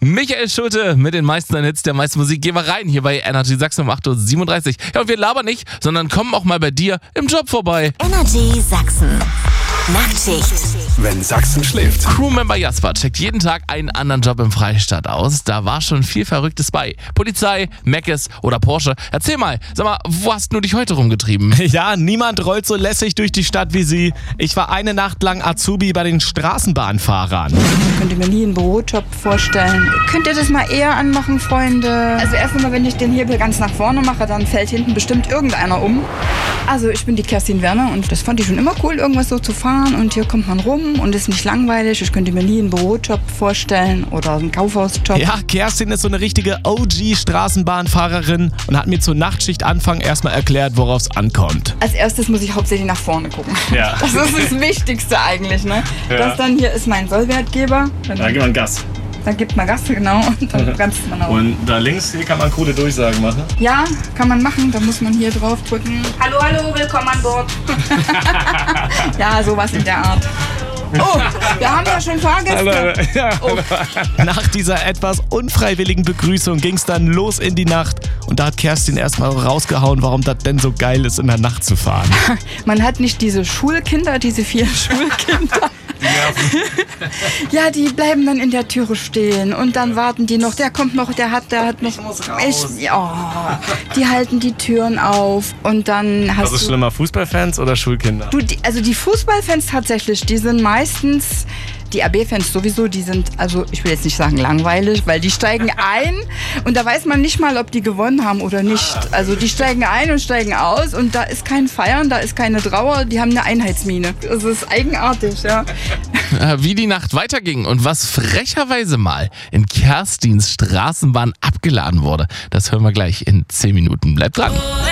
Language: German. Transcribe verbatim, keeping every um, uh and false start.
Michael Schulte mit den meisten Hits der meisten Musik. Gehen wir rein hier bei Energy Sachsen um acht Uhr siebenunddreißig. Ja, und wir labern nicht, sondern kommen auch mal bei dir im Job vorbei. Energy Sachsen. Nachtschicht. Wenn Sachsen schläft. Crewmember Jasper checkt jeden Tag einen anderen Job im Freistaat aus. Da war schon viel Verrücktes bei. Polizei, Meckes oder Porsche. Erzähl mal, sag mal, wo hast du dich heute rumgetrieben? Ja, niemand rollt so lässig durch die Stadt wie sie. Ich war eine Nacht lang Azubi bei den Straßenbahnfahrern. Könnt ihr mir nie einen Bürojob vorstellen? Könnt ihr das mal eher anmachen, Freunde? Also erst einmal, wenn ich den Hebel ganz nach vorne mache, dann fällt hinten bestimmt irgendeiner um. Also ich bin die Kerstin Werner und das fand ich schon immer cool, irgendwas so zu fahren. Und hier kommt man rum und ist nicht langweilig. Ich könnte mir nie einen Bürojob vorstellen oder einen Kaufhausjob. Ja, Kerstin ist so eine richtige O G-Straßenbahnfahrerin und hat mir zur Nachtschichtanfang erstmal erklärt, worauf es ankommt. Als erstes muss ich hauptsächlich nach vorne gucken. Ja. Das ist das Wichtigste eigentlich. Ne? Ja. Das dann hier ist mein Sollwertgeber. Da gibt man Gas. Dann gibt man Gas, genau, und dann bremst man auch. Und da links hier kann man coole Durchsagen machen. Ja, kann man machen. Da muss man hier drauf drücken. Hallo, hallo, willkommen an Bord. Ja, sowas in der Art. Oh, wir haben ja schon Fahrgäste. Ja. Oh. Nach dieser etwas unfreiwilligen Begrüßung ging es dann los in die Nacht. Und da hat Kerstin erstmal rausgehauen, warum das denn so geil ist, in der Nacht zu fahren. Man hat nicht diese Schulkinder, diese vier Schulkinder. Ja, die bleiben dann in der Türe stehen und dann warten die noch. Der kommt noch, der hat, der hat noch. Ich muss raus. Ich, ja, die halten die Türen auf und dann hast Was ist du. schlimmer, Fußballfans oder Schulkinder? Du, die, also die Fußballfans tatsächlich, die sind meistens, die A B-Fans sowieso, die sind, also ich will jetzt nicht sagen langweilig, weil die steigen ein und da weiß man nicht mal, ob die gewonnen haben oder nicht. Also die steigen ein und steigen aus und da ist kein Feiern, da ist keine Trauer, die haben eine Einheitsmine. Das ist eigenartig, ja. Wie die Nacht weiterging und was frecherweise mal in Kerstins Straßenbahn abgeladen wurde, das hören wir gleich in zehn Minuten. Bleibt dran.